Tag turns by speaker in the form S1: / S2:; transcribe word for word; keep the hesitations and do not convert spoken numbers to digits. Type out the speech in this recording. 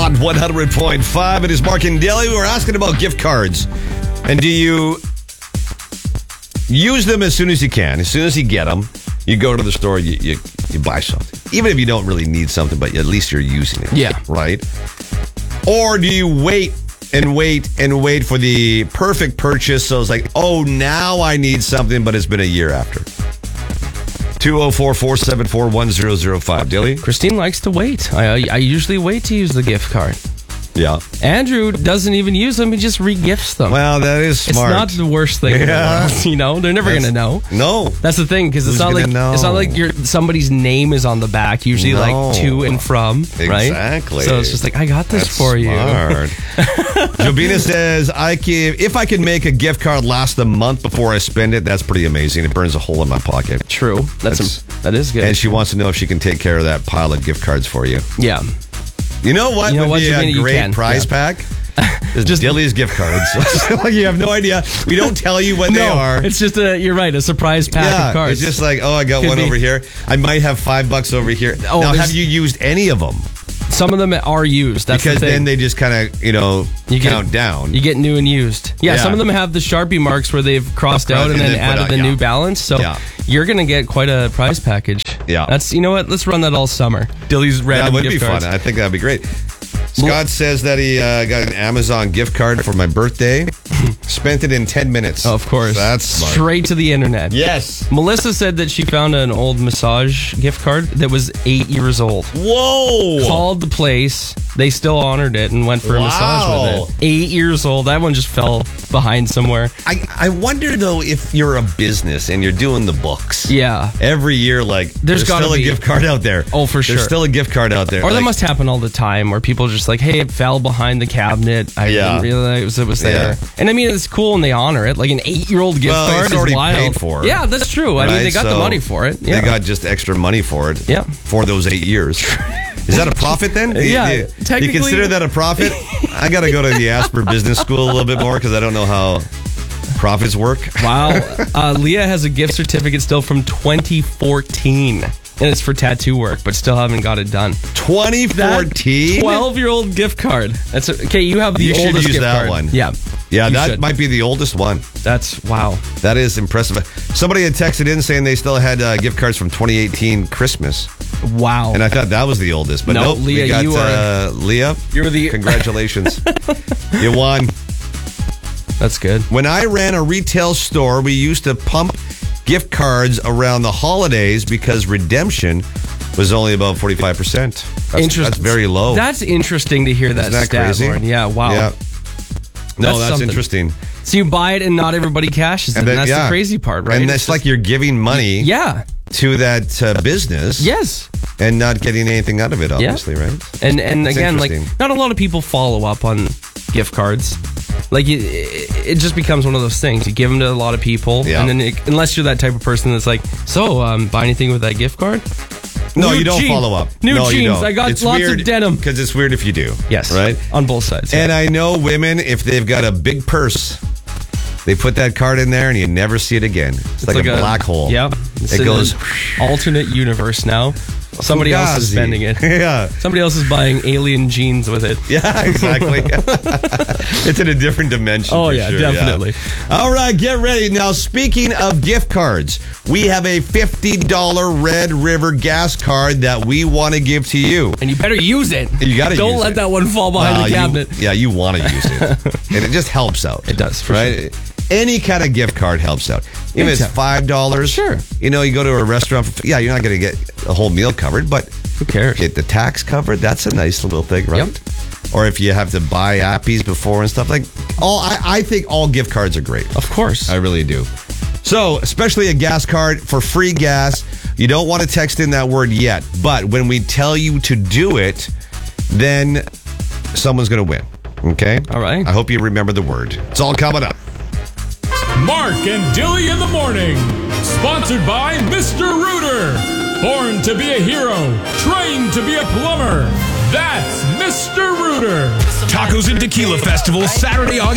S1: on one hundred point five. It is Mark and Dilly. We're asking about gift cards. And do you use them as soon as you can? As soon as you get them, you go to the store, you, you, you buy something. Even if you don't really need something, but at least you're using it.
S2: Yeah.
S1: Right? Or do you wait and wait and wait for the perfect purchase? So it's like, oh, now I need something, but it's been a year after. two oh four, four seven four, one oh oh five. Dilly?
S2: Christine likes to wait. I, I usually wait to use the gift card.
S1: Yeah.
S2: Andrew doesn't even use them. He just re-gifts them.
S1: Well, that is smart.
S2: It's not the worst thing in the
S1: Yeah.
S2: world. You know, they're never going to know.
S1: No.
S2: That's the thing, because it's
S1: Who's
S2: not like
S1: gonna know?
S2: it's not like your somebody's name is on the back. Usually,
S1: No.
S2: like to and from, right?
S1: Exactly.
S2: So it's just like, I got this
S1: That's
S2: for
S1: smart. Jobina says, I can, if I can make a gift card last a month before I spend it, that's pretty amazing. It burns a hole in my pocket.
S2: you. True. That's,
S1: That's-
S2: that is good.
S1: And she wants to know if she can take care of that pile of gift cards for you.
S2: yeah.
S1: You know what
S2: You know
S1: would
S2: what,
S1: be a
S2: Jobina, you
S1: great
S2: can.
S1: prize
S2: Yeah.
S1: pack? Is Dilly's gift cards. Like you have no idea. We don't tell you what they
S2: No,
S1: are.
S2: it's just a. You're right. A surprise pack
S1: yeah,
S2: of cards.
S1: it's just like, oh, I got
S2: Could
S1: one
S2: be.
S1: over here. I might have five bucks over here.
S2: Oh,
S1: now,
S2: there's-
S1: have you used any of them?
S2: Some of them are used. That's
S1: Because
S2: the thing.
S1: then they just kind of, you know,
S2: You get-
S1: count down.
S2: You get new and used. Yeah,
S1: Yeah.
S2: some of them have the Sharpie marks where they've crossed
S1: Cross-
S2: out and
S1: and
S2: then
S1: then put
S2: added
S1: out,
S2: the
S1: yeah.
S2: new balance. So
S1: Yeah.
S2: you're going to get quite a prize package.
S1: Yeah.
S2: That's, you know what? Let's run that all summer. Dilly's
S1: That
S2: random
S1: would
S2: gift
S1: be
S2: cards.
S1: fun. I think that'd be great. Scott says that he uh, got an Amazon gift card for my birthday. Spent it in ten minutes.
S2: Oh, of course.
S1: That's smart.
S2: Straight to the internet.
S1: Yes.
S2: Melissa said that she found an old massage gift card that was eight years old.
S1: Whoa.
S2: Called the place. They still honored it and went for a
S1: Wow.
S2: massage with it. Eight years old. That one just fell behind somewhere.
S1: I, I wonder, though, if you're a business and you're doing the books.
S2: Yeah.
S1: Every year, like,
S2: There's
S1: there's,
S2: gotta
S1: still
S2: be.
S1: a gift card out there.
S2: Oh, for sure.
S1: There's still a gift card out there.
S2: Or that
S1: Like,
S2: must happen all the time where people just like, hey, it fell behind the cabinet. I
S1: Yeah.
S2: didn't realize it was there.
S1: Yeah.
S2: And I mean, it's cool when they honor it. Like an eight-year-old gift
S1: Well,
S2: card
S1: it's
S2: is
S1: already
S2: wild.
S1: paid for.
S2: Yeah, that's true. I mean,
S1: right?
S2: they got the
S1: So
S2: money for it. Yeah.
S1: They got just extra money for it.
S2: Yeah.
S1: For those eight years. Is that a profit then? Do you-
S2: Yeah,
S1: do you,
S2: technically-
S1: you consider that a profit? I got to go to the Asper Business School a little bit more because I don't know how profits work.
S2: Wow. Uh, Leah has a gift certificate still from twenty fourteen. And it's for tattoo work, but still haven't got it done.
S1: twenty fourteen?
S2: twelve-year-old gift card. That's okay. You have the
S1: You should
S2: oldest
S1: use
S2: gift
S1: that
S2: card.
S1: one.
S2: Yeah.
S1: Yeah,
S2: You
S1: that
S2: should.
S1: might be the oldest one.
S2: That's wow.
S1: That is impressive. Somebody had texted in saying they still had uh, gift cards from twenty eighteen Christmas.
S2: Wow.
S1: And I thought that was the oldest. But
S2: No,
S1: nope,
S2: Leah,
S1: we got,
S2: you are-
S1: uh, Leah,
S2: You're the-
S1: congratulations. You won.
S2: That's good.
S1: When I ran a retail store, we used to pump gift cards around the holidays because redemption was only about forty-five percent. That's,
S2: Interest-
S1: that's very low.
S2: That's interesting to hear that,
S1: Isn't that
S2: stat,
S1: crazy?
S2: Lauren. Yeah, wow.
S1: Yeah. No,
S2: That's
S1: that's,
S2: something.
S1: interesting.
S2: So you buy it and not everybody cashes it. And
S1: then-
S2: that's
S1: yeah.
S2: the crazy part, right?
S1: And that's like you're giving money
S2: yeah.
S1: to that uh, business
S2: Yes.
S1: and not getting anything out of it, obviously, right?
S2: And and
S1: It's
S2: again, like
S1: interesting.
S2: not a lot of people follow up on gift cards. Like it, it just becomes one of those things. You give them to a lot of people,
S1: Yeah.
S2: and then it, unless you're that type of person that's like, so um, buy anything with that gift card?
S1: No,
S2: New
S1: you don't
S2: jeans.
S1: follow up.
S2: New
S1: no, you
S2: jeans.
S1: don't.
S2: I got
S1: It's
S2: lots
S1: weird
S2: of denim.
S1: because it's weird if you do.
S2: Yes,
S1: right.
S2: on both sides.
S1: And I know women, if they've got a big purse, they put that card in there and you never see it again. It's, like, a, black hole.
S2: Yeah, it's
S1: It
S2: in
S1: goes.
S2: an alternate universe now. Somebody else is
S1: Fugazi.
S2: spending it.
S1: Yeah.
S2: Somebody else is buying alien jeans with it.
S1: Yeah, exactly. It's in a different dimension.
S2: Oh,
S1: for
S2: yeah,
S1: sure,
S2: definitely.
S1: All right, get ready. Now, speaking of gift cards, we have a fifty dollars Red River gas card that we want to give to you.
S2: And you better use it.
S1: You gotta
S2: Don't
S1: use
S2: let
S1: it.
S2: that one fall behind
S1: Well,
S2: the
S1: you-
S2: cabinet.
S1: yeah, you want to use it. And it just helps out.
S2: It does, for
S1: right? Any kind of gift card helps out. Even if it's
S2: Anytime.
S1: five dollars.
S2: Sure.
S1: You know, you go to a restaurant, for, yeah, you're not going to get a whole meal covered, but
S2: Who cares?
S1: get the tax covered. That's a nice little thing, right?
S2: Yep.
S1: Or if you have to buy appies before and stuff like all, I, I think all gift cards are great.
S2: Of course.
S1: I really do. So, especially a gas card for free gas. You don't want to text in that word yet, but when we tell you to do it, then someone's going to win. Okay?
S2: All right.
S1: I hope you remember the word. It's all coming up.
S3: Mark and Dilly in the morning. Sponsored by Mister Rooter. Born to be a hero, trained to be a plumber. That's Mister Rooter.
S4: Tacos and Tequila Festival, Saturday, August